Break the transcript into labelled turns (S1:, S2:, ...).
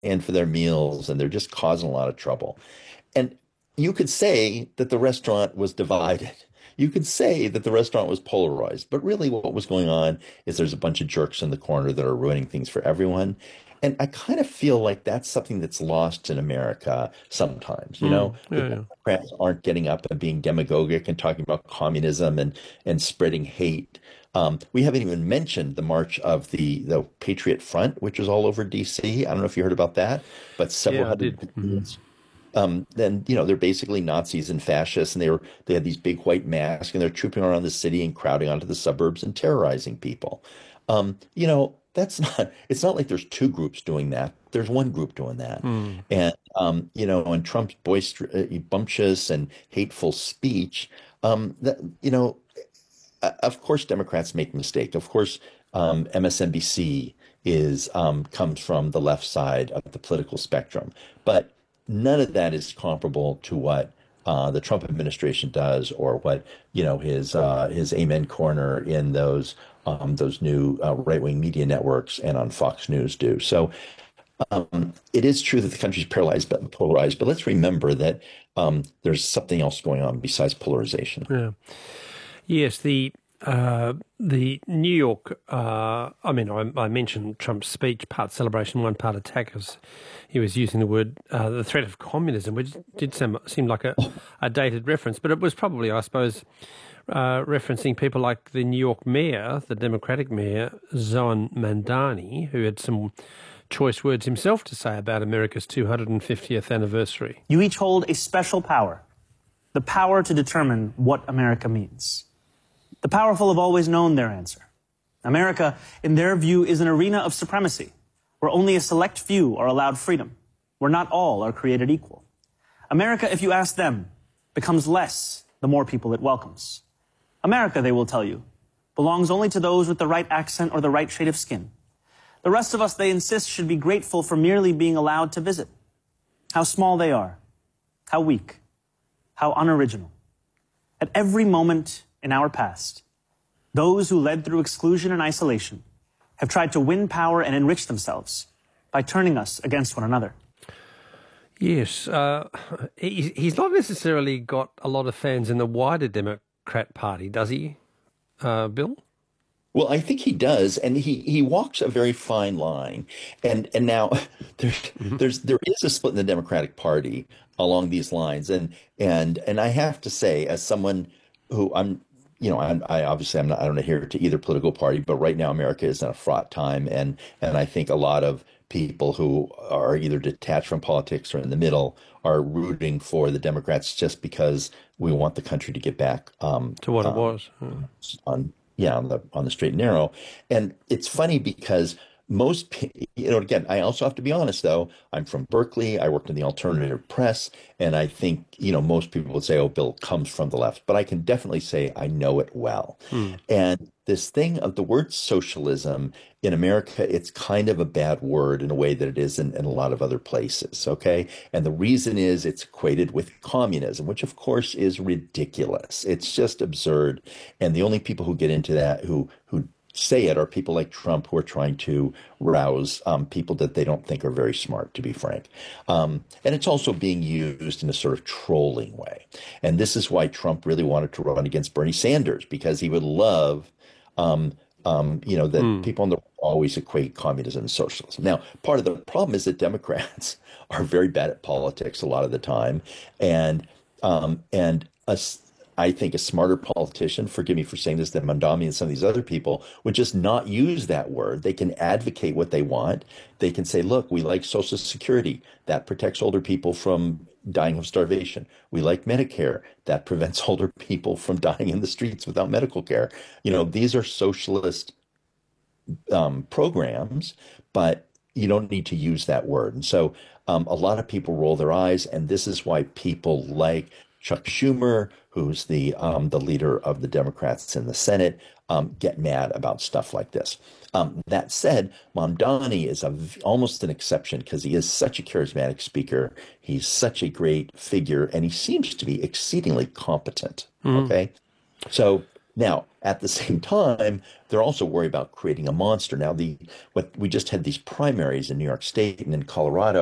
S1: and for their meals, and they're just causing a lot of trouble. And you could say that the restaurant was divided. You could say that the restaurant was polarized, but really what was going on is there's a bunch of jerks in the corner that are ruining things for everyone. And I kind of feel like that's something that's lost in America sometimes. The
S2: Yeah, yeah.
S1: Democrats aren't getting up and being demagogic and talking about communism and spreading hate. We haven't even mentioned the march of the Patriot Front, which was all over DC. I don't know if you heard about that, but several
S2: Yeah, I
S1: hundred
S2: did. Mm.
S1: patriots then they're basically Nazis and fascists, and they had these big white masks, and they're trooping around the city and crowding onto the suburbs and terrorizing people. That's not. It's not like there's two groups doing that. There's one group doing that,
S2: Mm.
S1: and Trump's boisterous, bumptious, and hateful speech. That of course, Democrats make mistakes. Of course, MSNBC is comes from the left side of the political spectrum, but none of that is comparable to what the Trump administration does, or what his Amen Corner in those new right-wing media networks and on Fox News do. So it is true that the country's paralyzed but polarized, but let's remember that there's something else going on besides polarization.
S2: Yeah. Yes, the New York. I mentioned Trump's speech, part celebration, one part attack, as he was using the word the threat of communism, which did seem like a dated reference, but it was probably, I suppose, referencing people like the New York mayor, the Democratic mayor, Zohran Mamdani, who had some choice words himself to say about America's 250th anniversary.
S3: You each hold a special power, the power to determine what America means. The powerful have always known their answer. America, in their view, is an arena of supremacy, where only a select few are allowed freedom, where not all are created equal. America, if you ask them, becomes less the more people it welcomes. America, they will tell you, belongs only to those with the right accent or the right shade of skin. The rest of us, they insist, should be grateful for merely being allowed to visit. How small they are, how weak, how unoriginal. At every moment in our past, those who led through exclusion and isolation have tried to win power and enrich themselves by turning us against one another.
S2: Yes, he's not necessarily got a lot of fans in the wider Democrat Party, does he, Bill?
S1: Well, I think he does, and he walks a very fine line. And now there is a split in the Democratic Party along these lines, and I have to say, as someone who I obviously I don't adhere to either political party, but right now America is in a fraught time, and I think a lot of people who are either detached from politics or in the middle are rooting for the Democrats just because we want the country to get back
S2: To what it was.
S1: on on the straight and narrow. And it's funny because again, I also have to be honest though. I'm from Berkeley. I worked in the alternative press, and I think most people would say, "Oh, Bill comes from the left," but I can definitely say I know it well.
S2: Hmm.
S1: And this thing of the word socialism in America, it's kind of a bad word in a way that it is in a lot of other places. Okay. And the reason is it's equated with communism, which of course is ridiculous. It's just absurd. And the only people who get into that, who say it, are people like Trump, who are trying to rouse people that they don't think are very smart, to be frank. And it's also being used in a sort of trolling way. And this is why Trump really wanted to run against Bernie Sanders, because he would love that people on the always equate communism and socialism. Now, part of the problem is that Democrats are very bad at politics a lot of the time, and I think a smarter politician, forgive me for saying this, than Mondami and some of these other people, would just not use that word. They can advocate what they want. They can say, look, we like Social Security. That protects older people from dying of starvation. We like Medicare. That prevents older people from dying in the streets without medical care. These are socialist programs, but you don't need to use that word. And so a lot of people roll their eyes, and this is why people like Chuck Schumer, who's the leader of the Democrats in the Senate, get mad about stuff like this. That said, Mamdani is almost an exception because he is such a charismatic speaker. He's such a great figure, and he seems to be exceedingly competent. Okay, so Now, at the same time, they're also worried about creating a monster. Now, the what we just had these primaries in New York State and in Colorado.